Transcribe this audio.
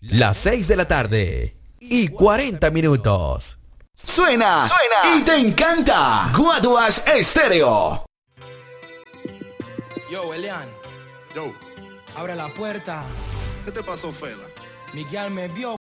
Las 6 de la tarde y 40 minutos. Suena y te encanta. Guaduas Estéreo. Yo, Elian, Yo, abre la puerta. ¿qué te pasó, Fela? Miguel me vio